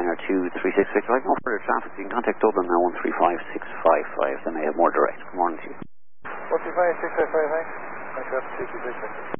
Ryanair 236 Victor. Right, no further traffic. You can contact Dublin now 135655. They may have more direct. Good morning to you. 135655, thanks. Thanks, 236 Victor.